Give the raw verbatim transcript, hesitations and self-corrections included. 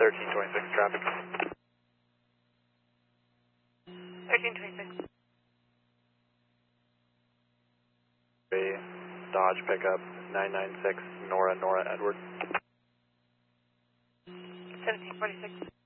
thirteen twenty-six traffic. thirteen twenty-six. Dodge pickup nine nine six Nora Nora Edward. seventeen forty-six.